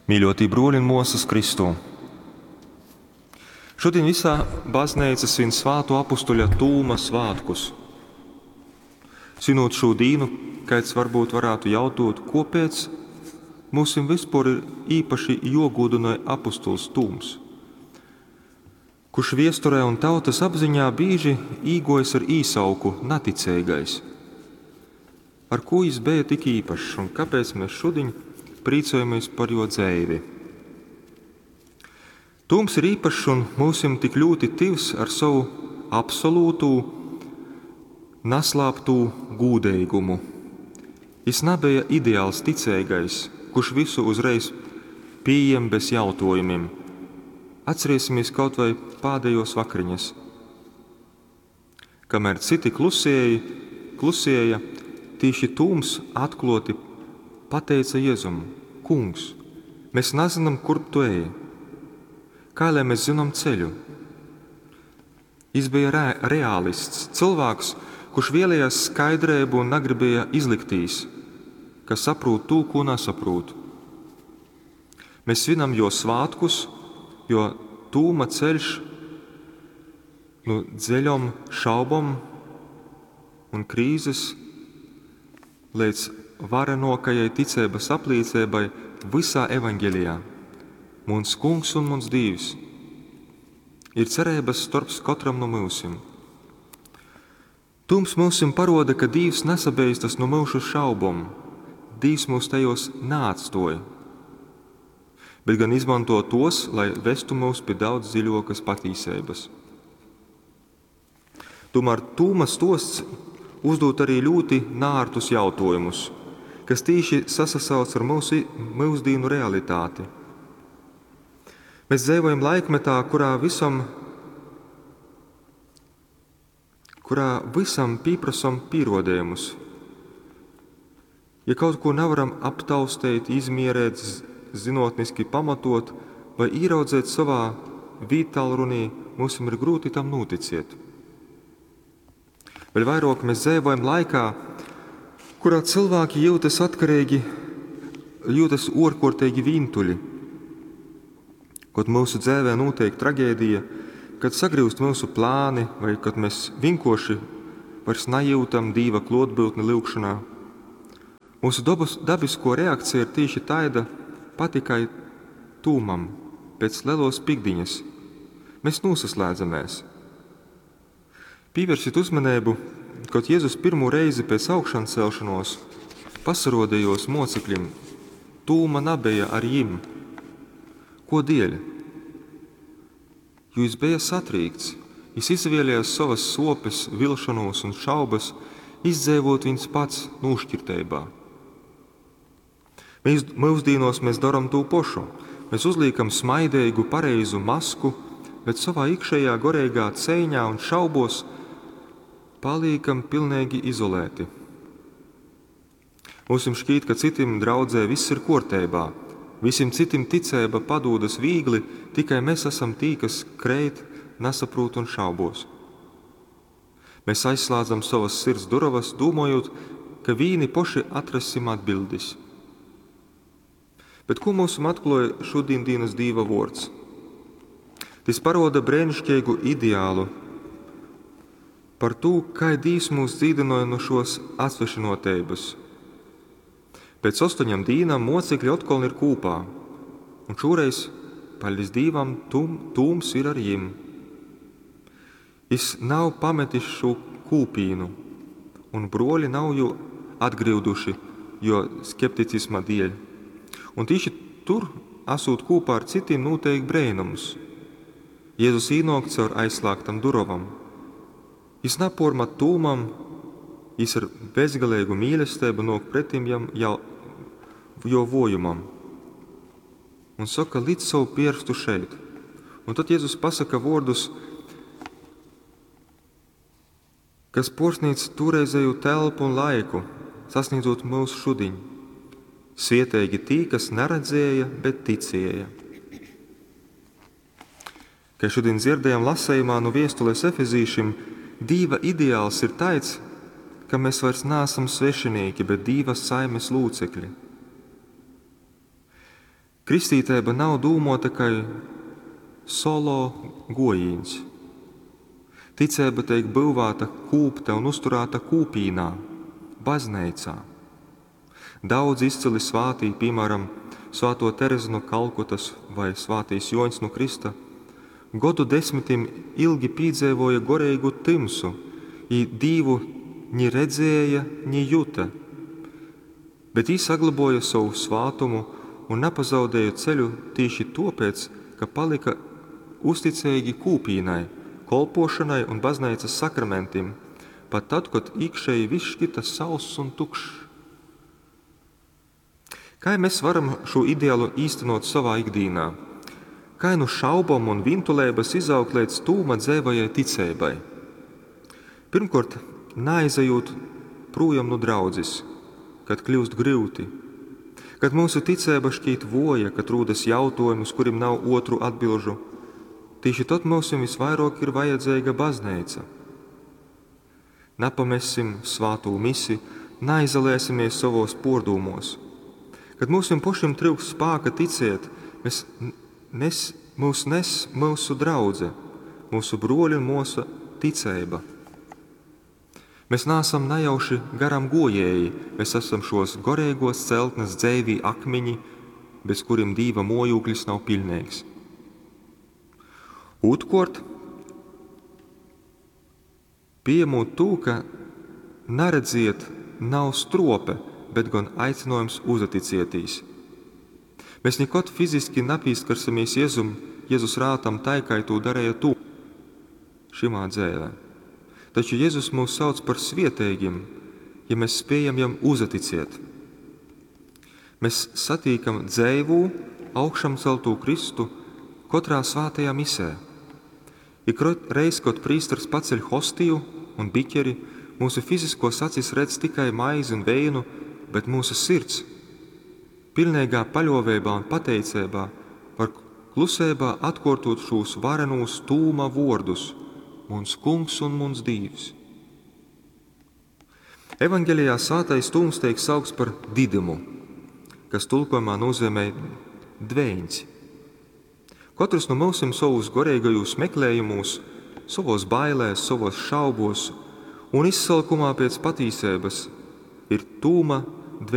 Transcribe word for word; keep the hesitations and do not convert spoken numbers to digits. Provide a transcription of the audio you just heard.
Mīļotī brāļi un māsas Kristū. Šodien visā baznīca svin svāto apustuļa Tūma svātkus. Svinot šo dienu, kāds varbūt varētu jautāt, kāpēc mums vispār ir īpaši jogūdinoja apustuls Tūms, kurš viesturē un tautas apziņā bieži īgojas ar īsauku naticīgais. Ar ko viņš bija tik īpašs un kāpēc mēs šodien prīcojamies par jo dzēvi? Tūms ir īpašs un mūsim tik ļoti tivs ar savu absolūtū, naslāptū gūdeigumu. Viņš nebija ideāls ticīgais, kurš visu uzreiz pieņem bez jautājumiem. Atcerēsimies kaut vai pēdējos vakariņas. Kamēr citi klusēja, klusēja tieši Tūms atklāti pateica Jēzum: Kungs, mēs nezinām, kur tu ej. Kā lai mēs zinām ceļu? Viņš bija re reālists, cilvēks, kurš vēlējās skaidrību un negribēja izliktīs, ka saprot to, ko nesaprot. Mēs svinam jo svātkus, jo Tūma ceļš no dziļām šaubām un krīzes līdz varenokajai ticības apliecībai visā evaņģelijā. Mums kungs un mums Dievs ir cerības starp katram no mūsim. Tūms mūsim paroda, ka Dievs nesabeistas no mūsu šaubām. Dievs mūs tajos neatstoja, bet gan izmanto tos, lai vestu mūs pie daudz dziļākas patīsības. Tomēr Tūma stosts uzdot arī ļoti nārtus jautājumus, kas tieši sasauc ar mūsu mūsdienu realitāti. Mēs dzīvojam laikmetā, kurā visam, kurā visam pieprasam pierādījumus. Ja kaut ko nevaram aptaustēt, izmierēt, zinātniski pamatot vai ieraudzēt savā vītālrunī, mums ir grūti tam noticēt. Vēl vairāk mēs dzīvojam laikā, kurā cilvēki jūtas atkarīgi, jūtas ārkārtīgi vientuļi. Kad mūsu dzīvē notiek traģēdija, kad sagrūst mūsu plāni vai kad mēs vienkārši vairs nejūtam Dieva klātbūtni lūgšanā. Mūsu dabas, dabisko reakcija ir tieši tāda patikai Tūmam pēc lielos pikdiņas. Mēs nosaslēdzamies. Pievērsiet uzmanību, kad Jēzus pirmo reizi pēc augšām celšanos pasarodījos mocekļiem. Tūma nebija ar jim. Ko dēļ? Jo viņš bija satrīkts. Viņš izvēlējās savas sopes, vilšanos un šaubas, izdzīvot viņš pats nošķirtībā. Mēs mūsdienos mēs darām to pašu. Mēs uzliekam smaidīgu, pareizu masku, bet savā iekšējā garīgā cīņā un šaubos paliekam pilnīgi izolēti. Mums šķiet, ka citiem draudzē viss ir kārtībā. Visiem citiem ticība padūdas viegli, tikai mēs esam tī, kas kreit, nesaprot un šaubos. Mēs aizslēdzam savas sirds durvis, domājot, ka vīni poši atrasim atbildes. Bet ko mums atklāja šodien dienas Dieva vārds? Tas paroda brēnišķīgu ideālu par to, kā Dievs mūs dzīdinoja no šos atsvešinotības. Pēc astoņām dienām mocekļi atkal ir kopā, un šoreiz, paldies Dievam, tum, Tūms ir ar jim. Viņš nav pametis šo kūpīnu, un broļi nav jau atgrieduši, jo skepticisma dēļ. Un tieši tur, esot kopā ar citiem, notiek brēnums. Jēzus ienāk caur aizslēgtam durvīm. Viņš nepārmet Tūmam, viņš ar bezgalīgu mīlestību nāk pretim jam jau jo vojumam un saka, līdz savu pirkstu šeit. Un tad Jēzus pasaka vārdus, kas pārsniedz toreizēju telpu un laiku, sasniedzot mūsu šodien. Svētīgi tī, kas neredzēja, bet ticēja. Kā šodien dzirdējām lasējumā no vēstules Efezīšiem, Dieva ideāls ir tāds, ka mēs vairs neesam svešinieki, bet Dieva saimes lūcekļi. Kristīteiba nav dūmota tikai solo gojīns. Ticēba tiek būvēta, kūpta un uzturēta kūpīnā, baznīcā. Daudz izcili svātī, piemēram, Svāto Terezi no Kalkutas vai Svātīs Joņs no Krista, godu desmitim ilgi pīdzēvoja goreigu tymsu, i Dīvu ni redzēja, ni juta, bet ī saglaboja savu svātumu un nepazaudēja ceļu tīši tāpēc, ka palika uzticēji kūpīnai, kolpošanai un baznīcas sakramentim, pat tad, kad iekšēji viss šķita sauss un tukšs. Kā mēs varam šo ideālu īstenot savā ikdīnā? Kā no šaubām un vintulēbas izaugt līdz tūma dzēvajai ticēbai? Pirmkārt, neaizejot projām no draudzes, kad kļūst grūti, kad mūsu ticēba šķīt voja, kad rūdas jautājumi, uz kuriem nav otru atbilžu. Tieši tad mums visvairāk ir vajadzīga baznīca. Nepamesim svāto misi, neizolēsimies savos pordūmos. Kad mūsim pašiem trūkst spēka ticēt, mēs nes, mūs nes mūsu draudze, mūsu broļi un mūsu ticība. Mēs neesam nejauši garam gojēji, mēs esam šos goreigos celtnes dzēvī akmeņi, bez kuriem Dīva mojūklis nav pilnīgs. Otrkārt, pieņemot to, ka neredziet nav strope, bet gan aicinājums uzaticētīs. Mēs nekad fiziski nepīskarsimies Jēzum, Jēzus rātam tai, kā to darīja tu šimā dzēvē. Taču Jēzus mūs sauc par svietēgiem, ja mēs spējam jam uzaticēt. Mēs satīkam dzēvū, augšam celtū Kristu katrā svātajā misē. Ik reiz, kad prīstars paceļ hostiju un biķeri, mūsu fiziskos acis redz tikai maizi un veinu, bet mūsu sirds, pilnīgā paļāvībā un pateicībā, var klusībā atkārtot šos varenūs tūma vārdus: Muns kungs un muns Dīvs. Evangelijā svētais tūms tiek saukts par didymu, kas tulkojumā nozīmē dvēņs. Katrs no mums savus goreigajos meklējumos, savos bailēs, savos šaubos un izsalkumā pēc patīsības ir tūma